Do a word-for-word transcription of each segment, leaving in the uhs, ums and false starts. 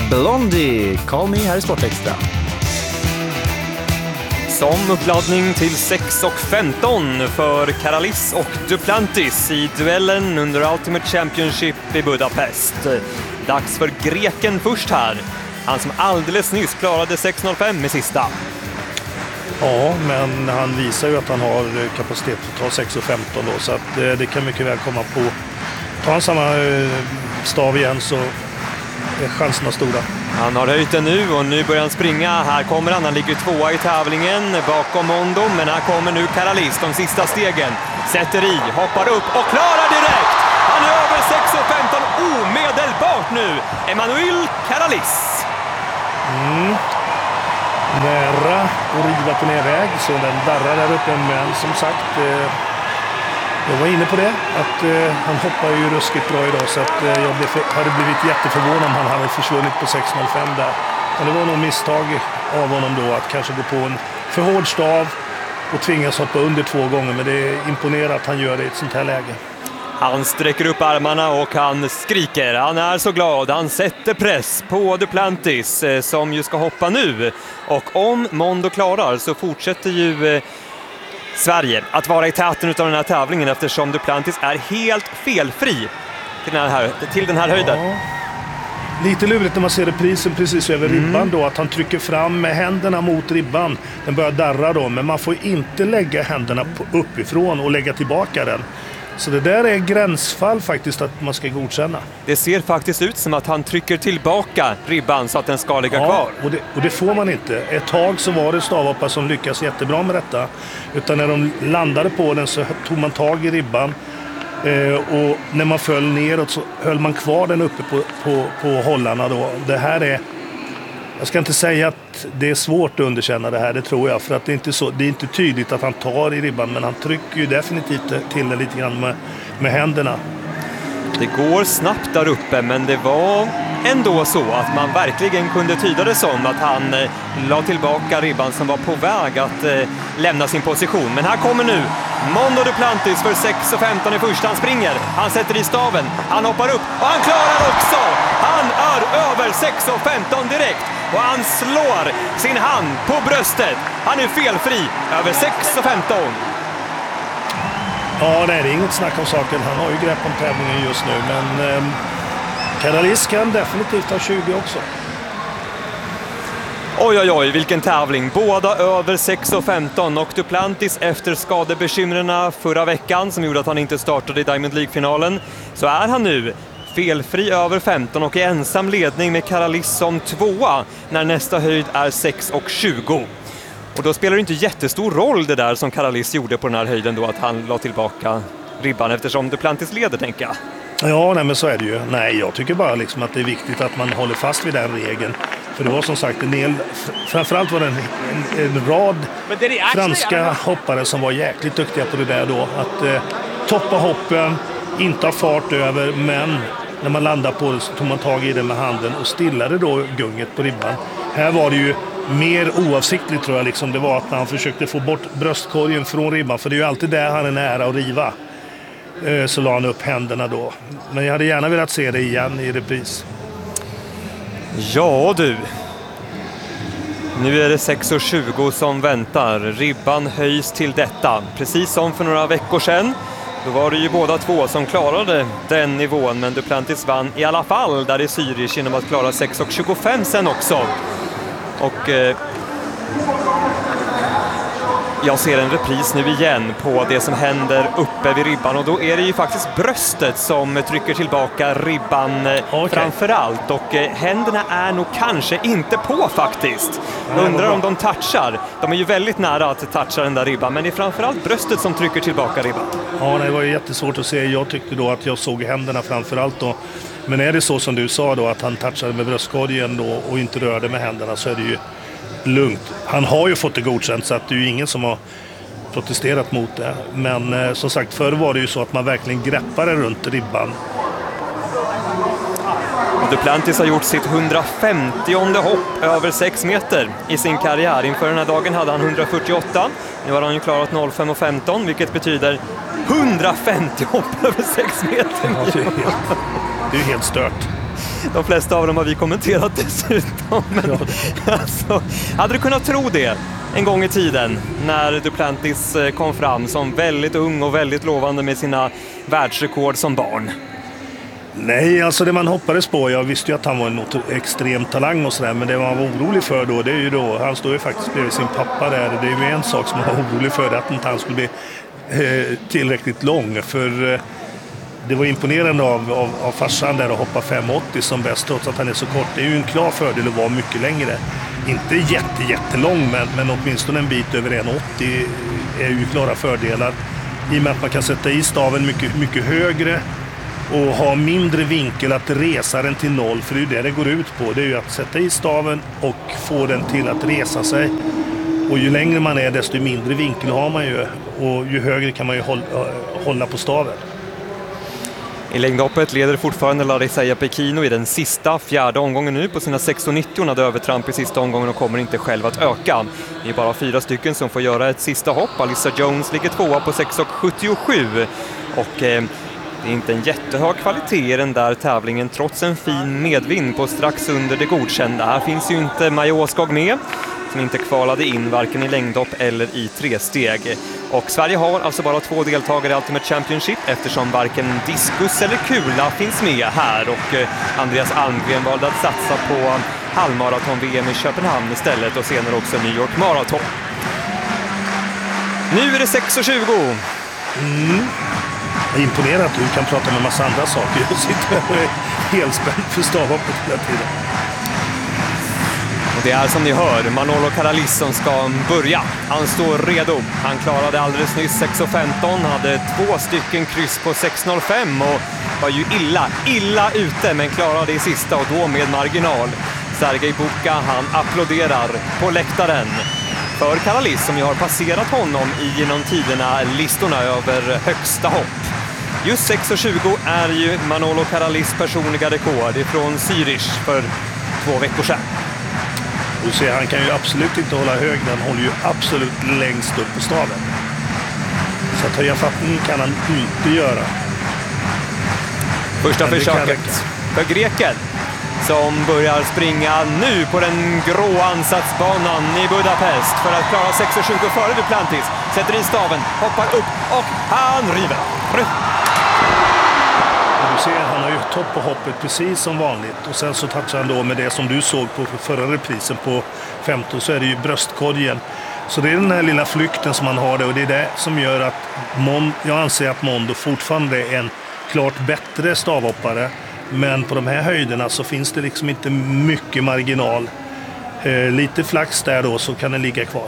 Blondie, Call Me här i Sportextra. Som uppladdning till sex och femton för Karalis och Duplantis i duellen under Ultimate Championship i Budapest. Dags för greken först här. Han som alldeles nyss klarade sex noll fem i sista. Ja, men han visar ju att han har kapacitet att ta sex och femton då, så att det, det kan mycket väl komma på. Tar han samma stav igen så är chanserna stora. Han har höjt den nu och nu börjar han springa. Här kommer han, han ligger tvåa i tävlingen bakom Mondo, men här kommer nu Karalis de sista stegen. Sätter i, hoppar upp och klarar direkt! Han är över sex och femton omedelbart nu! Emanuel Karalis. Mm. Nära att riva på nedväg, så den darrar där uppe, men som sagt eh, jag var inne på det, att eh, han hoppar ju ruskigt bra idag, så att eh, jag blev för, hade blivit jätteförvånad om han hade försvunnit på sex noll fem där. Men det var nog misstag av honom då att kanske gå på en för hård stav och tvingas hoppa under två gånger, men det är imponerande att han gör det i ett sånt här läge. Han sträcker upp armarna och han skriker. Han är så glad. Han sätter press på Duplantis som ju ska hoppa nu. Och om Mondo klarar så fortsätter ju eh, Sverige att vara i täten av den här tävlingen, eftersom Duplantis är helt felfri till den här, till den här höjden. Ja. Lite lurigt när man ser reprisen precis över mm. ribban då, att han trycker fram med händerna mot ribban. Den börjar darra då, men man får inte lägga händerna på uppifrån och lägga tillbaka den. Så det där är gränsfall faktiskt att man ska godkänna. Det ser faktiskt ut som att han trycker tillbaka ribban så att den ska ligga ja, kvar. Och det, och det får man inte. Ett tag så var det stavhoppare som lyckas jättebra med detta. Utan när de landade på den så tog man tag i ribban. Eh, och när man föll neråt så höll man kvar den uppe på, på, på hållarna då. Det här är... Jag ska inte säga att det är svårt att underkänna det här, det tror jag. För att det är inte, så, det är inte tydligt att han tar i ribban, men han trycker ju definitivt till det lite grann med, med händerna. Det går snabbt där uppe, men det var ändå så att man verkligen kunde tyda det som att han eh, la tillbaka ribban som var på väg att eh, lämna sin position. Men här kommer nu Mondo Duplantis för sex och femton i första. Han springer, han sätter i staven, han hoppar upp och han klarar också! Han är över sex och femton direkt och han slår sin hand på bröstet. Han är felfri över sex och femton. Ja, nej, det är inget snack om saken. Han har ju grepp om tävlingen just nu, men eh, Karalis kan definitivt ha tjugo också. Oj, oj, oj, vilken tävling. Båda över sex och femton och Duplantis efter skadebekymren förra veckan som gjorde att han inte startade i Diamond League-finalen, så är han nu felfri över femton och i ensam ledning med Karalis som tvåa när nästa höjd är sex och tjugo. Och då spelar det inte jättestor roll det där som Karalis gjorde på den här höjden då, att han la tillbaka ribban, eftersom Duplantis leder, tänker jag. Ja, nej, men så är det ju. Nej, jag tycker bara liksom att det är viktigt att man håller fast vid den regeln. För det var som sagt en del, framförallt var det en, en, en rad franska hoppare som var jäkligt duktiga på det där då. Att eh, toppa hoppen, inte ha fart över, men när man landar på det så tog man tag i det med handen och stillade då gunget på ribban. Här var det ju mer oavsiktligt, tror jag, liksom det var att han försökte få bort bröstkorgen från ribban, för det är ju alltid där han är nära att riva. Eh, så la han upp händerna då. Men jag hade gärna velat se det igen i repris. Ja du, nu är det sex och tjugo som väntar. Ribban höjs till detta, precis som för några veckor sedan. Då var det ju båda två som klarade den nivån, men Duplantis vann i alla fall där i Zürich genom att klara sex och tjugofem sen också. Och eh, jag ser en repris nu igen på det som händer uppe vid ribban, och då är det ju faktiskt bröstet som trycker tillbaka ribban okay. framförallt, och eh, händerna är nog kanske inte på faktiskt. Jag undrar om de touchar. De är ju väldigt nära att toucha den där ribban, men det är framförallt bröstet som trycker tillbaka ribban. Ja, det var ju jättesvårt att se. Jag tyckte då att jag såg händerna framförallt då. Men är det så som du sa då, att han touchade med bröstkorgen då och inte rörde med händerna, så är det ju lugnt. Han har ju fått det godkänt, så att det är ju ingen som har protesterat mot det. Men eh, som sagt, förr var det ju så att man verkligen greppade runt ribban. Duplantis har gjort sitt hundrafemtionde hopp över sex meter i sin karriär. Inför den här dagen hade han hundrafyrtioåtta. Nu har han ju klarat noll fem och femton, vilket betyder hundrafemtio hopp över sex meter. Ja, det är helt, det är helt stört. De flesta av dem har vi kommenterat dessutom. Men, alltså, hade du kunnat tro det en gång i tiden när Duplantis kom fram som väldigt ung och väldigt lovande med sina världsrekord som barn? Nej, alltså det man hoppades på, jag visste ju att han var en extrem talang och sådär, men det man var orolig för då, det är ju då, han står ju faktiskt bredvid sin pappa där, det är ju en sak som man var orolig för, att inte han skulle bli eh, tillräckligt lång, för eh, det var imponerande av, av, av farsan där att hoppa fem åttio som bäst, trots att han är så kort. Det är ju en klar fördel att vara mycket längre. Inte jätte, jättelång, men, men åtminstone en bit över en åttio är ju klara fördelar. I och med att man kan sätta i staven mycket, mycket högre och ha mindre vinkel att resa den till noll, för det är ju det det går ut på. Det är ju att sätta i staven och få den till att resa sig. Och ju längre man är, desto mindre vinkel har man ju. Och ju högre kan man ju hålla, hålla på staven. I längdhoppet leder fortfarande Larissa Iapekino i den sista, fjärde omgången nu på sina sexton nittio. Hon hade övertramp i sista omgången och kommer inte själv att öka. Det är bara fyra stycken som får göra ett sista hopp. Alyssa Jones ligger tvåa på sex sjuttiosju och eh, det är inte en jättehög kvalitet i den där tävlingen trots en fin medvind på strax under det godkända. Här finns ju inte Maja Åskog med, som inte kvalade in varken i längdhopp eller i tresteg. Och Sverige har alltså bara två deltagare i Ultimate Championship eftersom varken diskus eller kula finns med här. Och Andreas Almgren valde att satsa på halvmaraton-V M i Köpenhamn istället och senare också New York Marathon. Nu är det sex tjugo. Mm. Jag är imponerad att du kan prata med en massa andra saker. Jag sitter och är helt spänd för stavhoppet hela tiden. Och det är som ni hör Manolo Caralis som ska börja. Han står redo. Han klarade alldeles nyss sex femton, hade två stycken kryss på sex noll fem och var ju illa, illa ute, men klarade i sista och då med marginal. Sergej Buka, han applåderar på läktaren för Caralis som ju har passerat honom i genom tiderna listorna över högsta hopp. Just sex tjugo är ju Manolo Caralis personliga rekord ifrån Zürich för två veckor sedan. Du ser, han kan ju absolut inte hålla hög, han håller ju absolut längst upp på staven. Så att höja fattning kan han inte göra. Första försöket för greken som börjar springa nu på den grå ansatsbanan i Budapest för att klara sex tjugo före Duplantis. Sätter i staven, hoppar upp och han river. Du ser, han har ju topp på hoppet precis som vanligt. Och sen så touchar han då med det som du såg på förra reprisen på femton, så är det ju bröstkorgen. Så det är den här lilla flykten som han har det, och det är det som gör att Mon- jag anser att Mondo fortfarande är en klart bättre stavhoppare. Men på de här höjderna så finns det liksom inte mycket marginal. Eh, lite flax där då så kan den ligga kvar.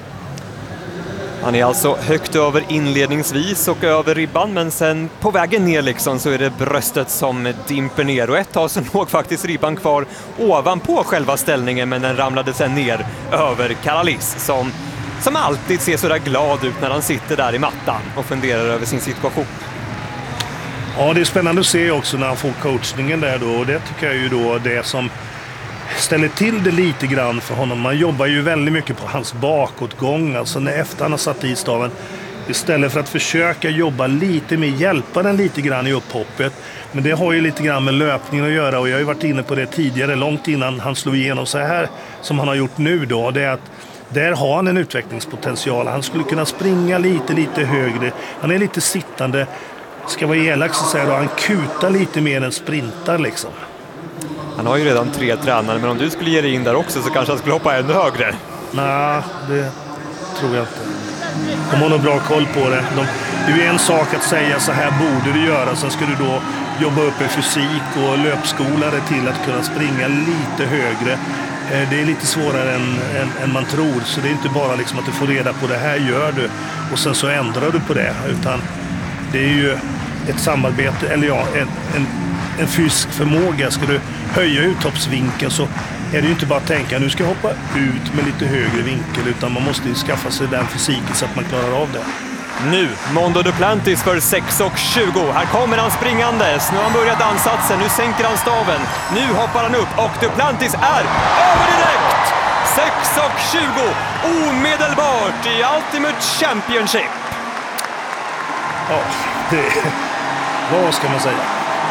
Han är alltså högt över inledningsvis och över ribban, men sen på vägen ner liksom så är det bröstet som dimper ner. Och ett tag så låg faktiskt ribban kvar ovanpå själva ställningen, men den ramlade sen ner över Caralis som, som alltid ser så där glad ut när han sitter där i mattan och funderar över sin situation. Ja, det är spännande att se också när han får coachningen där då, och det tycker jag ju då det som ställer till det lite grann för honom. Man jobbar ju väldigt mycket på hans bakåtgång, alltså när efter han har satt i staven, istället för att försöka jobba lite mer, hjälpa den lite grann i upphoppet. Men det har ju lite grann med löpningen att göra, och jag har ju varit inne på det tidigare, långt innan han slog igenom så här som han har gjort nu då. Det är att där har han en utvecklingspotential. Han skulle kunna springa lite, lite högre. Han är lite sittande. Ska vara elak så säger då, han kutar lite mer än sprintar liksom. Han har ju redan tre tränare, men om du skulle ge dig in där också så kanske han skulle hoppa ännu högre. Nej, det tror jag inte. De har nog bra koll på det. De, det är ju en sak att säga så här borde du göra, sen ska du då jobba upp en fysik och löpskolare till att kunna springa lite högre. Det är lite svårare än, än, än man tror, så det är inte bara liksom att du får reda på det här gör du och sen så ändrar du på det, utan det är ju ett samarbete, eller ja, en, en, en fysisk förmåga. Ska du höja uthoppsvinkeln så är det ju inte bara att tänka nu ska jag hoppa ut med lite högre vinkel, utan man måste ju skaffa sig den fysiken så att man klarar av det. Nu, Mondo Duplantis för sex tjugo. Här kommer han springandes. Nu har han börjat ansatsen. Nu sänker han staven. Nu hoppar han upp och Duplantis är över direkt! sex tjugo omedelbart i Ultimate Championship. Ja, det, vad ska man säga?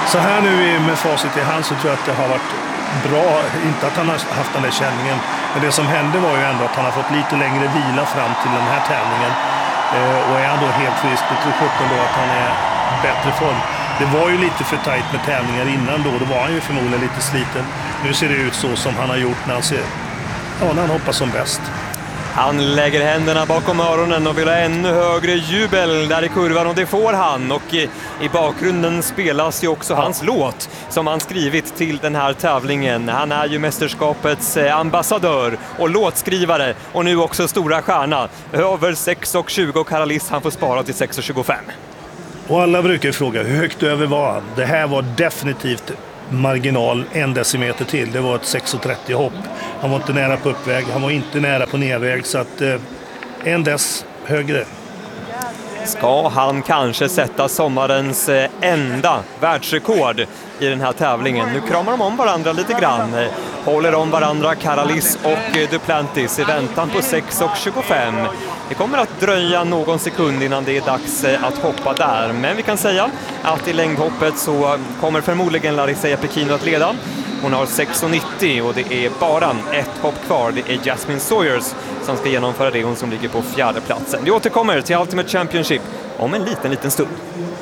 Så här nu med facit i hand så tror jag att det har varit bra. Inte att han har haft den där känningen. Men det som hände var ju ändå att han har fått lite längre vila fram till den här tävlingen. Och är han då helt frisk, då tror jag då att han är bättre form. Det var ju lite för tajt med tävlingar innan då. Då var han ju förmodligen lite sliten. Nu ser det ut så som han har gjort när han, ser, ja, när han hoppas som bäst. Han lägger händerna bakom öronen och vill ha ännu högre jubel där i kurvan, och det får han. Och i, i bakgrunden spelas ju också ja. hans låt som han skrivit till den här tävlingen. Han är ju mästerskapets ambassadör och låtskrivare, och nu också stora stjärna. Över sex och tjugo, och Karalis han får spara till sex och tjugofem. Och alla brukar fråga hur högt över var han. Det här var definitivt marginal en decimeter till. Det var ett sex och trettio hopp. Han var inte nära på uppväg, han var inte nära på nedväg, så att eh, en dess högre. Ska han kanske sätta sommarens eh, enda världsrekord i den här tävlingen? Nu kramar de om varandra lite grann. Håller om varandra Karalis och eh, Duplantis i väntan på sex och tjugofem. Det kommer att dröja någon sekund innan det är dags eh, att hoppa där. Men vi kan säga att i längdhoppet så kommer förmodligen Larissa Jeppikino att leda. Hon har sex och nittio och det är bara ett hopp kvar. Det är Jasmine Sawyers som ska genomföra det, hon som ligger på fjärde platsen. Vi återkommer till Ultimate Championship om en liten, liten stund.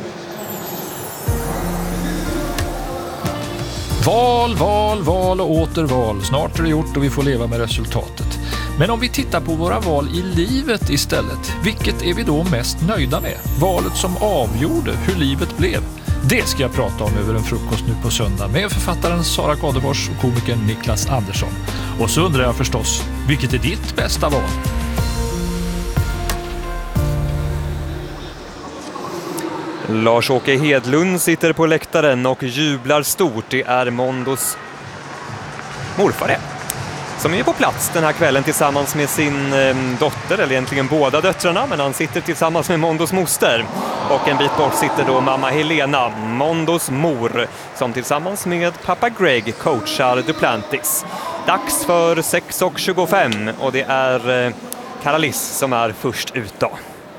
Val, val, val och åter val. Snart är det gjort och vi får leva med resultatet. Men om vi tittar på våra val i livet istället, vilket är vi då mest nöjda med? Valet som avgjorde hur livet blev. Det ska jag prata om över en frukost nu på söndag med författaren Sara Kadefors och komikern Niklas Andersson. Och så undrar jag förstås, vilket är ditt bästa val? Lars-Åke Hedlund sitter på läktaren och jublar stort. Det är Mondos morfar det, som är på plats den här kvällen tillsammans med sin eh, dotter, eller egentligen båda döttrarna, men han sitter tillsammans med Mondos moster. Och en bit bort sitter då mamma Helena, Mondos mor, som tillsammans med pappa Greg coachar Duplantis. Dags för sex och tjugofem, och det är eh, Karalis som är först ut då.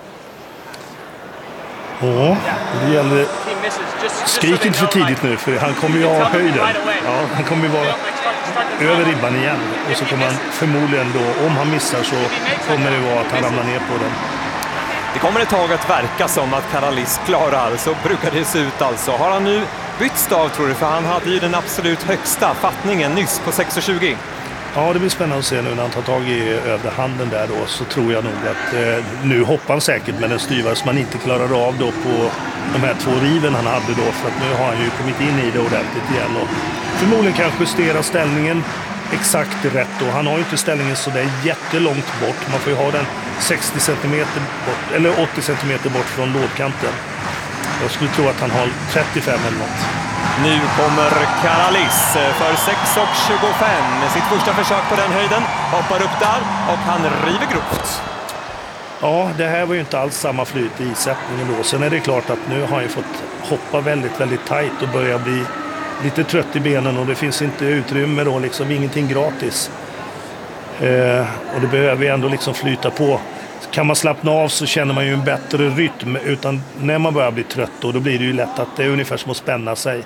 Ja, det gäller... Skrik inte för tidigt nu, för han kommer ju ha höjden. Ja, han kommer ju vara över ribban igen. Och så kommer han förmodligen då, om han missar så kommer det vara att han ramlar ner på den. Det kommer ett tag att verka som att Karalis klarar, så brukar det se ut alltså. Har han nu bytt stav tror du? För han hade ju den absolut högsta fattningen nyss på sex och tjugo. Ja, det blir spännande att se nu när han tar tag i övre handen där då, så tror jag nog att eh, nu hoppar han säkert med den styvar som man inte klarar av då på de här två riven han hade då, för att nu har han ju kommit in i det ordentligt igen och förmodligen kan justera ställningen exakt rätt då. Han har ju inte ställningen så där jättelångt bort. Man får ju ha den sextio centimeter bort, eller åttio centimeter bort från lådkanten. Jag skulle tro att han har trettiofem eller något. Nu kommer Karalis för sex och tjugofem med sitt första försök på den höjden. Hoppar upp där och han river grovt. Ja, det här var ju inte alls samma flyt i sättningen då. Sen är det klart att nu har han ju fått hoppa väldigt, väldigt tajt och börja bli lite trött i benen, och det finns inte utrymme då, liksom ingenting gratis. Eh, och det behöver ju ändå liksom flyta på. Kan man slappna av så känner man ju en bättre rytm, utan när man börjar bli trött då, då blir det ju lätt att det är ungefär som att spänna sig.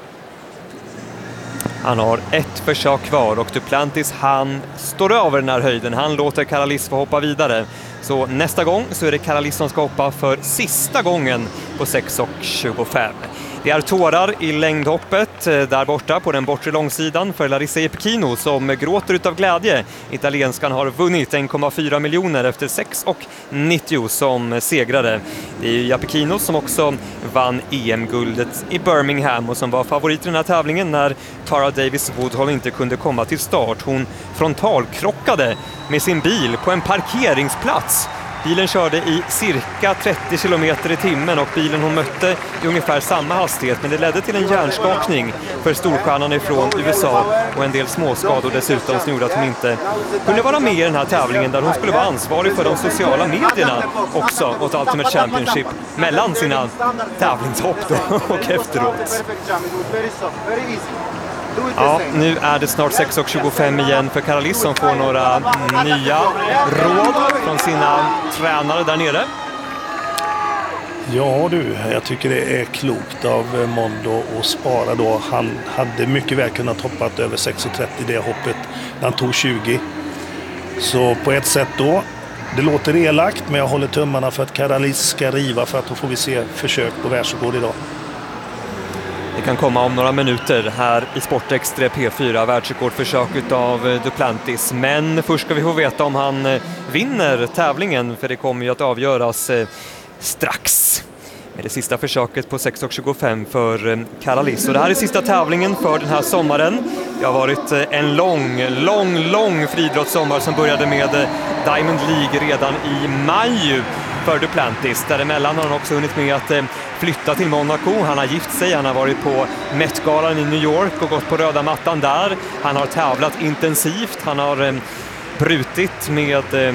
Han har ett försök kvar och Duplantis, han står över den här höjden. Han låter Karalis få hoppa vidare. Så nästa gång så är det Karalis som ska hoppa för sista gången på sex och tjugofem. Det är tårar i längdhoppet där borta på den bortre långsidan för Larissa Jeppikino som gråter utav glädje. Italienskan har vunnit en komma fyra miljoner efter sex och nittio som segrare. Det är Jeppikino som också vann E M-guldet i Birmingham och som var favorit i den här tävlingen när Tara Davis Woodhull inte kunde komma till start. Hon frontalkrockade med sin bil på en parkeringsplats. Bilen körde i cirka trettio kilometer i timmen och bilen hon mötte i ungefär samma hastighet, men det ledde till en hjärnskakning för storstjärnan ifrån U S A och en del småskador dessutom som gjorde att hon inte kunde vara med i den här tävlingen där hon skulle vara ansvarig för de sociala medierna också åt Ultimate Championship mellan sina tävlingshopp då och efteråt. Ja, nu är det snart sex och tjugofem igen för Karalis som får några nya råd från sina tränare där nere. Ja du, jag tycker det är klokt av Mondo att spara då. Han hade mycket väl kunnat hoppat över sex trettio det hoppet när han tog tjugo. Så på ett sätt då, det låter elakt, men jag håller tummarna för att Caralis ska riva, för att då får vi se försök på världsrekord idag. Det kan komma om några minuter här i Sportextra P fyra, världsrekordförsök av Duplantis. Men först ska vi få veta om han vinner tävlingen, för det kommer ju att avgöras strax med det sista försöket på sex tjugofem för Caralis. Och det här är sista tävlingen för den här sommaren. Det har varit en lång, lång, lång friidrottssommar som började med Diamond League redan i maj för Duplantis. Däremellan har han också hunnit med att flytta till Monaco. Han har gift sig, han har varit på Met-galan i New York och gått på röda mattan där. Han har tävlat intensivt, han har brutit med